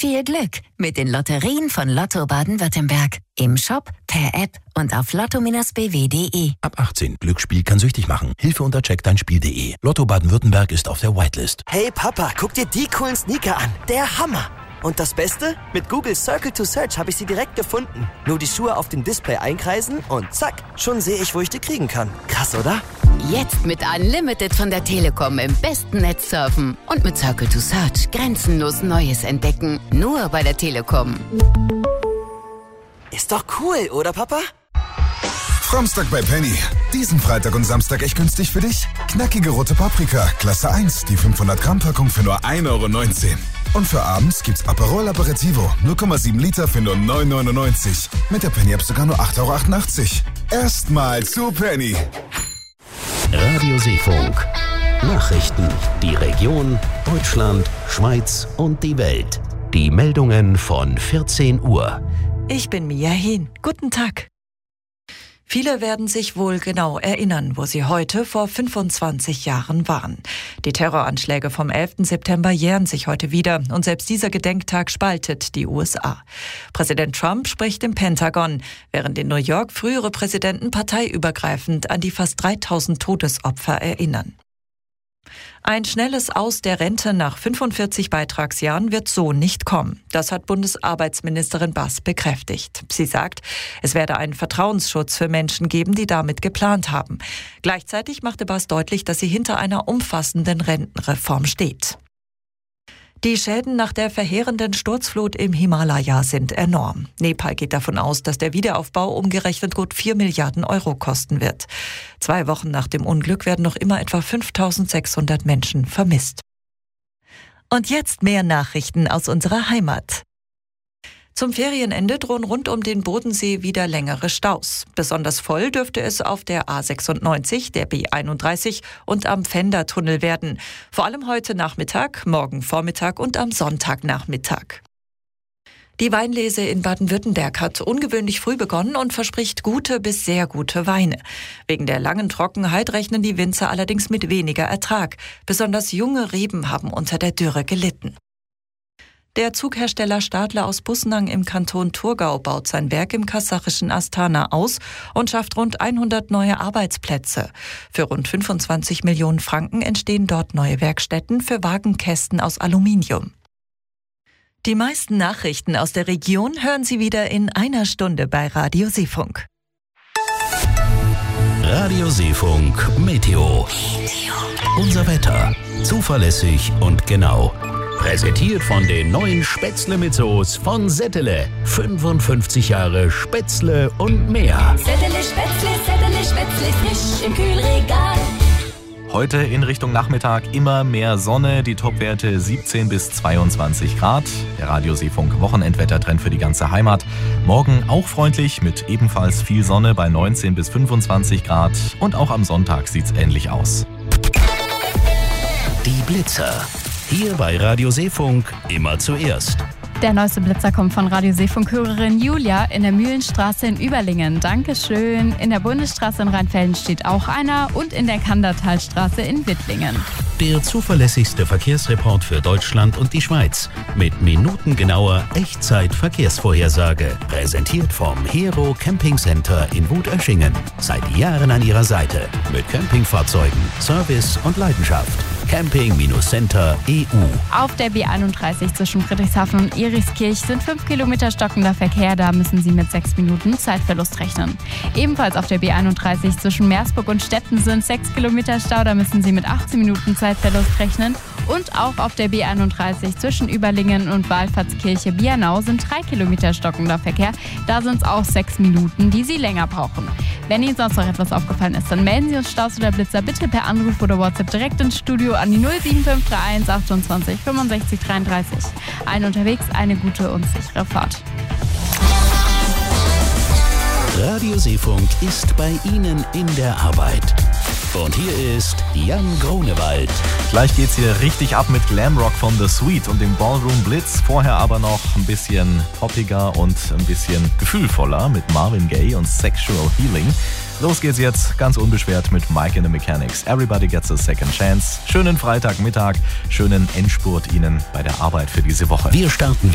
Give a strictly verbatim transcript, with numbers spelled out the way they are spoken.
Viel Glück mit den Lotterien von Lotto Baden-Württemberg. Im Shop, per App und auf lotto Bindestrich b w punkt d e. Ab achtzehn. Glücksspiel kann süchtig machen. Hilfe unter check dein spiel punkt d e. Lotto Baden-Württemberg ist auf der Whitelist. Hey Papa, guck dir die coolen Sneaker an. Der Hammer. Und das Beste? Mit Google Circle to Search habe ich sie direkt gefunden. Nur die Schuhe auf dem Display einkreisen und zack, schon sehe ich, wo ich die kriegen kann. Krass, oder? Jetzt mit Unlimited von der Telekom im besten Netz surfen. Und mit Circle to Search grenzenlos Neues entdecken. Nur bei der Telekom. Ist doch cool, oder Papa? Samstag bei Penny. Diesen Freitag und Samstag echt günstig für dich? Knackige rote Paprika, Klasse eins, die fünfhundert Gramm Packung für nur ein Euro neunzehn. Und für abends gibt's Aperol Aperitivo, null Komma sieben Liter für nur neun Euro neunundneunzig. Mit der Penny-App sogar nur acht Euro achtundachtzig. Erstmal zu Penny. Radio Seefunk. Nachrichten. Die Region, Deutschland, Schweiz und die Welt. Die Meldungen von vierzehn Uhr. Ich bin Mia Hehn. Guten Tag. Viele werden sich wohl genau erinnern, wo sie heute vor fünfundzwanzig Jahren waren. Die Terroranschläge vom elften September jähren sich heute wieder und selbst dieser Gedenktag spaltet die U S A. Präsident Trump spricht im Pentagon, während in New York frühere Präsidenten parteiübergreifend an die fast dreitausend Todesopfer erinnern. Ein schnelles Aus der Rente nach fünfundvierzig Beitragsjahren wird so nicht kommen. Das hat Bundesarbeitsministerin Bass bekräftigt. Sie sagt, es werde einen Vertrauensschutz für Menschen geben, die damit geplant haben. Gleichzeitig machte Bass deutlich, dass sie hinter einer umfassenden Rentenreform steht. Die Schäden nach der verheerenden Sturzflut im Himalaya sind enorm. Nepal geht davon aus, dass der Wiederaufbau umgerechnet gut vier Milliarden Euro kosten wird. Zwei Wochen nach dem Unglück werden noch immer etwa fünftausendsechshundert Menschen vermisst. Und jetzt mehr Nachrichten aus unserer Heimat. Zum Ferienende drohen rund um den Bodensee wieder längere Staus. Besonders voll dürfte es auf der A sechsundneunzig, der B einunddreißig und am Pfändertunnel werden. Vor allem heute Nachmittag, morgen Vormittag und am Sonntagnachmittag. Die Weinlese in Baden-Württemberg hat ungewöhnlich früh begonnen und verspricht gute bis sehr gute Weine. Wegen der langen Trockenheit rechnen die Winzer allerdings mit weniger Ertrag. Besonders junge Reben haben unter der Dürre gelitten. Der Zughersteller Stadler aus Bussnang im Kanton Thurgau baut sein Werk im kasachischen Astana aus und schafft rund hundert neue Arbeitsplätze. Für rund fünfundzwanzig Millionen Franken entstehen dort neue Werkstätten für Wagenkästen aus Aluminium. Die meisten Nachrichten aus der Region hören Sie wieder in einer Stunde bei Radio Seefunk. Radio Seefunk Meteo. Unser Wetter. Zuverlässig und genau. Präsentiert von den neuen Spätzle mit Soße von Settele. fünfundfünfzig Jahre Spätzle und mehr. Settele Spätzle, Settele Spätzle, frisch im Kühlregal. Heute in Richtung Nachmittag immer mehr Sonne, die Topwerte siebzehn bis zweiundzwanzig Grad. Der Radio Seefunk Wochenendwettertrend für die ganze Heimat. Morgen auch freundlich mit ebenfalls viel Sonne bei neunzehn bis fünfundzwanzig Grad. Und auch am Sonntag sieht's ähnlich aus. Die Blitzer. Hier bei Radio Seefunk immer zuerst. Der neueste Blitzer kommt von Radio Seefunk-Hörerin Julia in der Mühlenstraße in Überlingen. Dankeschön. In der Bundesstraße in Rheinfelden steht auch einer und in der Kandertalstraße in Wittlingen. Der zuverlässigste Verkehrsreport für Deutschland und die Schweiz. Mit minutengenauer Echtzeit-Verkehrsvorhersage. Präsentiert vom Hero Camping Center in Wutöschingen. Seit Jahren an Ihrer Seite. Mit Campingfahrzeugen, Service und Leidenschaft. Camping Center Punkt e u. Auf der B einunddreißig zwischen Friedrichshafen und Erichskirch sind fünf Kilometer stockender Verkehr. Da müssen Sie mit sechs Minuten Zeitverlust rechnen. Ebenfalls auf der B einunddreißig zwischen Meersburg und Stetten sind sechs Kilometer Stau. Da müssen Sie mit achtzehn Minuten Zeitverlust rechnen. Und auch auf der B einunddreißig zwischen Überlingen und Wallfahrtskirche-Biernau sind drei Kilometer stockender Verkehr. Da sind es auch sechs Minuten, die Sie länger brauchen. Wenn Ihnen sonst noch etwas aufgefallen ist, dann melden Sie uns Staus oder Blitzer bitte per Anruf oder WhatsApp direkt ins Studio an die null sieben fünf drei eins achtundzwanzig fünfundsechzig dreiunddreißig. Allen unterwegs eine gute und sichere Fahrt. Radio Seefunk ist bei Ihnen in der Arbeit. Und hier ist Jan Grunewald. Gleich geht's hier richtig ab mit Glamrock von The Sweet und dem Ballroom Blitz. Vorher aber noch ein bisschen poppiger und ein bisschen gefühlvoller mit Marvin Gaye und Sexual Healing. Los geht's jetzt ganz unbeschwert mit Mike and the Mechanics. Everybody gets a second chance. Schönen Freitagmittag, schönen Endspurt Ihnen bei der Arbeit für diese Woche. Wir starten